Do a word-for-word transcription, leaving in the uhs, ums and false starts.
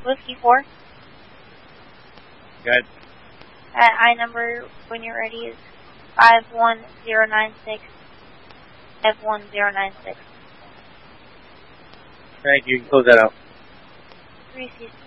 Whiskey four. Good. At I number, when you're ready, is five one zero nine six. five one zero nine six. Thank you. You can close that out. three C